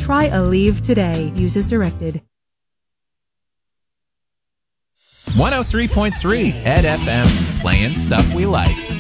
Try Aleve today. Use as directed. 103.3 Head FM, playing stuff we like.